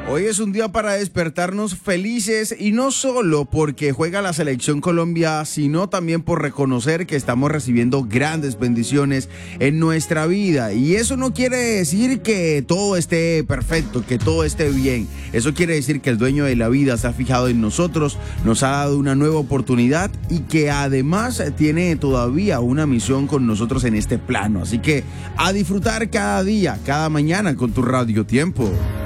Hoy es un día para despertarnos felices y no solo porque juega la selección Colombia, sino también por reconocer que estamos recibiendo grandes bendiciones en nuestra vida. Y eso no quiere decir que todo esté perfecto, que todo esté bien. Eso quiere decir que el dueño de la vida se ha fijado en nosotros, nos ha dado una nueva oportunidad y que además tiene todavía una misión con nosotros en este plano. Así que a disfrutar cada día, cada mañana con tu Radio Tiempo.